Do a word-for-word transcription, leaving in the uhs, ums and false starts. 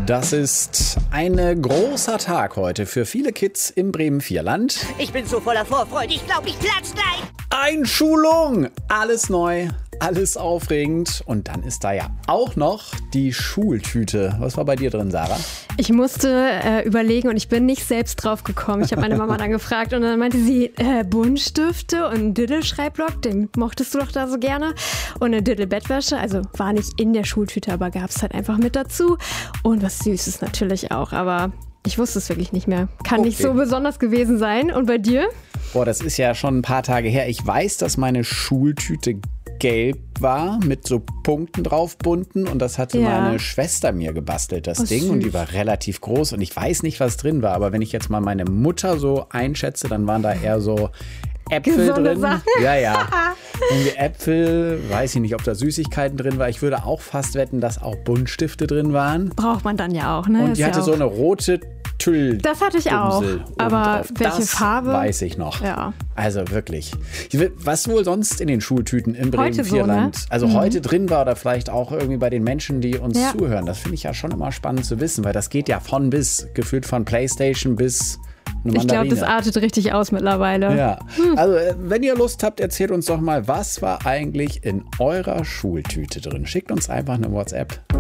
Das ist ein großer Tag heute für viele Kids im Bremen-Vierland. Ich bin so voller Vorfreude, ich glaube, ich platz gleich. Einschulung! Alles neu, alles aufregend. Und dann ist da ja auch noch die Schultüte. Was war bei dir drin, Sarah? Ich musste äh, überlegen und ich bin nicht selbst drauf gekommen. Ich habe meine Mama dann gefragt und dann meinte sie, äh, Buntstifte und einen Diddle-Schreibblock, den mochtest du doch da so gerne. Und eine Diddle-Bettwäsche, also war nicht in der Schultüte, aber gab es halt einfach mit dazu. Und was Süßes natürlich auch, aber ich wusste es wirklich nicht mehr. Kann Okay. nicht so besonders gewesen sein. Und bei dir? Boah, das ist ja schon ein paar Tage her. Ich weiß, dass meine Schultüte gelb war, mit so Punkten drauf bunten. Und das hatte Ja. meine Schwester mir gebastelt, das Oh, Ding. süß. Und die war relativ groß. Und ich weiß nicht, was drin war. Aber wenn ich jetzt mal meine Mutter so einschätze, dann waren da eher so Äpfel Gesunde drin. Sachen. Ja, ja. Irgendwie Äpfel, weiß ich nicht, ob da Süßigkeiten drin war. Ich würde auch fast wetten, dass auch Buntstifte drin waren. Braucht man dann ja auch, ne? Und Ist die ja hatte auch- so eine rote Tüll. Das hatte ich auch. Bumsel Aber obendrauf. welche das Farbe? weiß ich noch. Ja. Also wirklich. Was wohl sonst in den Schultüten im Heute so, Bremen-Vierland, ne? also heute drin war oder vielleicht auch irgendwie bei den Menschen, die uns Ja. zuhören. Das finde ich ja schon immer spannend zu wissen, weil das geht ja von bis, gefühlt von Playstation bis eine Ich glaube, Mandarine. das artet richtig aus mittlerweile. Ja, also äh, wenn ihr Lust habt, erzählt uns doch mal, was war eigentlich in eurer Schultüte drin? Schickt uns einfach eine WhatsApp.